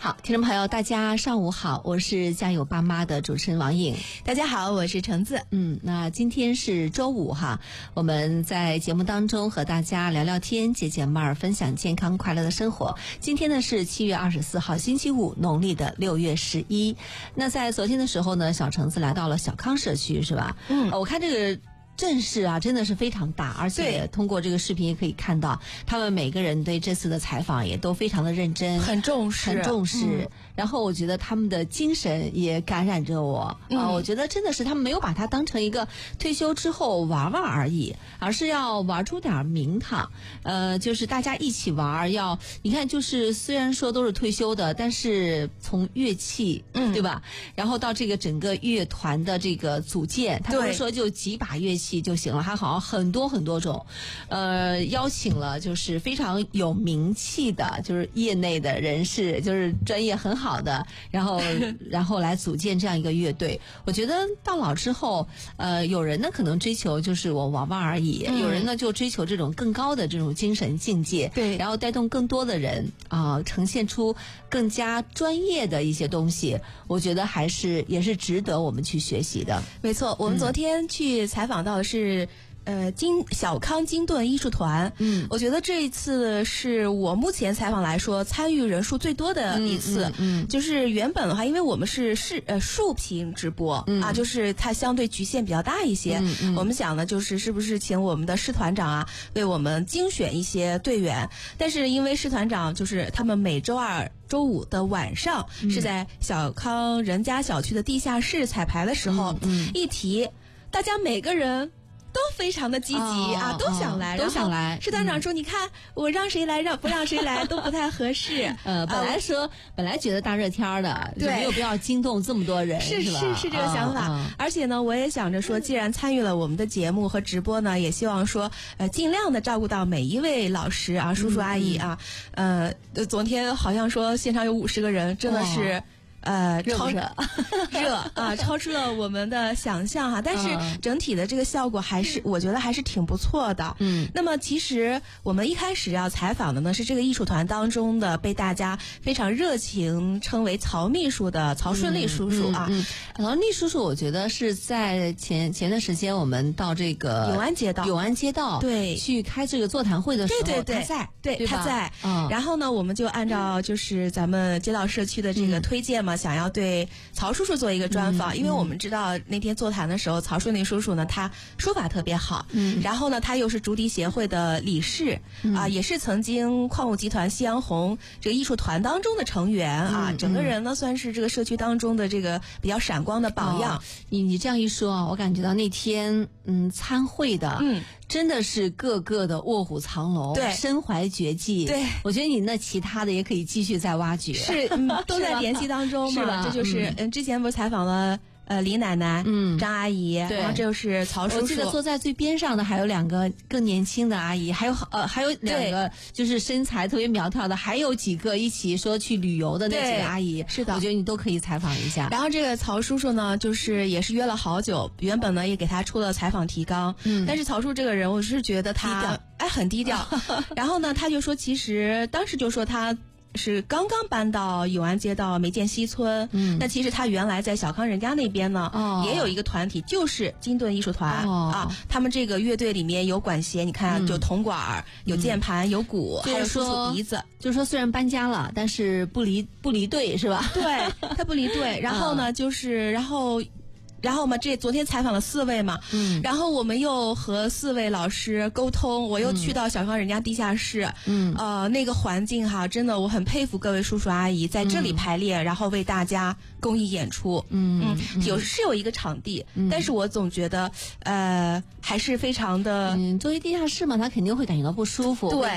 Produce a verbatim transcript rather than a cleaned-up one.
好，听众朋友大家上午好，我是家有爸妈的主持人王颖。 大家好，我是橙子。 嗯，那今天是周五哈，我们在节目当中和大家聊聊天，解解闷儿，分享健康快乐的生活。今天呢是七月二十四号星期五，农历的六月十一。那在昨天的时候呢，小橙子来到了小康社区是吧？嗯，我看这个阵势啊，真的是非常大，而且通过这个视频也可以看到，他们每个人对这次的采访也都非常的认真， 很重视， 很重视。嗯、然后我觉得他们的精神也感染着我啊、嗯呃，我觉得真的是他们没有把它当成一个退休之后玩玩而已，而是要玩出点名堂。呃，就是大家一起玩，要你看，就是虽然说都是退休的，但是从乐器，嗯，对吧？然后到这个整个乐团的这个组建，他们说就几把乐器就行了，还好很多很多种，呃，邀请了就是非常有名气的，就是业内的人士，就是专业很好的，然后然后来组建这样一个乐队。我觉得到老之后，呃，有人呢可能追求就是我玩玩而已，嗯、有人呢就追求这种更高的这种精神境界， 对， 然后带动更多的人啊、呃，呈现出更加专业的一些东西。我觉得还是也是值得我们去学习的。 没错，我们昨天去采访到的是。呃，金小康金盾艺术团，嗯，我觉得这一次是我目前采访来说参与人数最多的一次，嗯，嗯嗯就是原本的话，因为我们是视呃竖屏直播、嗯、啊，就是它相对局限比较大一些，嗯嗯、我们想呢，就是是不是请我们的师团长啊，为我们精选一些队员，但是因为师团长就是他们每周二。周五的晚上、嗯、是在小康人家小区的地下室彩排的时候，嗯嗯、一提大家每个人。都非常的积极、哦、啊，都想来， 都想来。 师团长说：“嗯、你看，我让谁来，让不让谁来都不太合适。” 呃，本来说、呃，本来觉得大热天的，就没有必要惊动这么多人， 是是吧？ 是是这个想法、哦。而且呢，我也想着说，既然参与了我们的节目和直播呢，也希望说，呃，尽量的照顾到每一位老师啊、叔叔阿姨啊。嗯、呃，昨天好像说现场有五十个人，真的是。哦呃，超热热啊，超出了我们的想象哈。但是整体的这个效果还是，我觉得还是挺不错的。嗯，那么其实我们一开始要采访的呢是这个艺术团当中的被大家非常热情称为曹秘书的曹顺利叔叔啊。 嗯，曹顺利叔叔，我觉得是在前前段时间我们到这个永安街道， 永安街道对去开这个座谈会的时候， 对对对， 他在， 对, 对他在。 嗯， 然后呢，我们就按照就是咱们街道社区的这个推荐嘛。想要对曹叔叔做一个专访、嗯嗯、因为我们知道那天座谈的时候曹顺利叔叔呢他说法特别好，嗯，然后呢他又是竹笛协会的理事、嗯、啊，也是曾经矿物集团夕阳红这个艺术团当中的成员啊、嗯、整个人呢算是这个社区当中的这个比较闪光的榜样、哦、 你你这样一说啊，我感觉到那天嗯参会的嗯真的是个个的卧虎藏龙， 对， 身怀绝技。 对， 我觉得你那其他的也可以继续再挖掘。 是，嗯、都在联系当中嘛。 是吧？ 这就是嗯，之前不是采访了呃李奶奶、嗯张阿姨，然后这就是曹叔叔。 我记得坐在最边上的还有两个更年轻的阿姨，还有呃还有两个就是身材特别苗条的，还有几个一起说去旅游的那几个阿姨。 是的， 我觉得你都可以采访一下。 然后这个曹叔叔呢，就是也是约了好久，原本呢也给他出了采访提纲，嗯，但是曹叔这个人，我是觉得他哎很低调。然后呢，他就说，其实当时就说他。是刚刚搬到永安街道梅建西村，嗯，那其实他原来在小康人家那边呢，哦，也有一个团体，就是金盾艺术团、哦、啊。他们这个乐队里面有管弦，你看，有铜管、嗯、有键盘、有鼓， 嗯、 还有叔叔笛子。 就是说，虽然搬家了，但是不离不离队是吧？ 对，他不离队。然后呢，就是然后。然后嘛，这昨天采访了四位嘛，嗯，然后我们又和四位老师沟通，我又去到小康人家地下室，嗯，呃，那个环境哈，真的我很佩服各位叔叔阿姨在这里排练，嗯、然后为大家公益演出，嗯嗯，有是有一个场地，嗯、但是我总觉得，呃，还是非常的， 嗯，作为地下室嘛，他肯定会感觉到不舒服， 对。